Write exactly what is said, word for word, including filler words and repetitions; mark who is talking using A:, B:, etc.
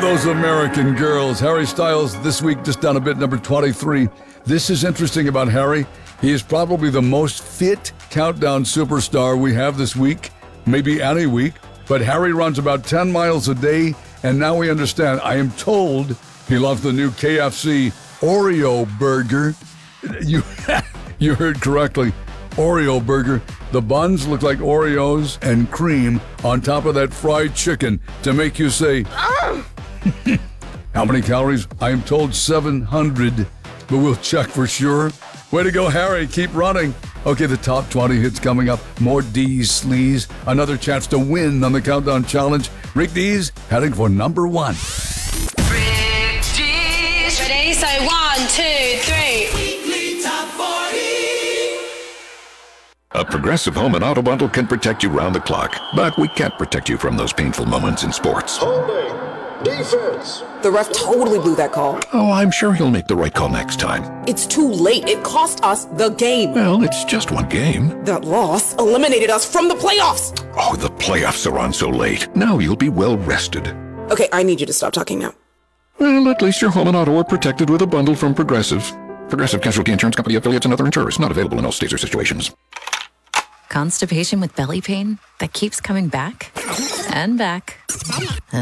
A: those American girls. Harry Styles this week just down a bit, number twenty-three. This is interesting about Harry. He is probably the most fit countdown superstar we have this week, maybe any week. But Harry runs about ten miles a day, and now we understand. I am told he loves the new K F C Oreo burger. You, you heard correctly. Oreo burger. The buns look like Oreos and cream on top of that fried chicken to make you say, ah! How many calories? I am told seven hundred, but we'll check for sure. Way to go, Harry. Keep running. Okay, the top twenty hits coming up. More D's sleaze. Another chance to win on the Countdown Challenge. Rick D's heading for number one.
B: Rick D's.
C: Ready? So one, two, three.
B: Weekly Top forty.
D: A Progressive Home and Auto Bundle can protect you round the clock, but we can't protect you from those painful moments in sports.
E: Holding. Defense.
F: The ref totally blew that call.
D: Oh, I'm sure he'll make the right call next time.
F: It's too late. It cost us the game.
D: Well, it's just one game.
F: That loss eliminated us from the playoffs.
D: Oh, the playoffs are on so late. Now you'll be well rested.
F: Okay, I need you to stop talking now.
D: Well, at least your home and auto are protected with a bundle from Progressive. Progressive Casualty Insurance Company affiliates and other insurers. Not available in all states or situations.
G: Constipation with belly pain that keeps coming back and back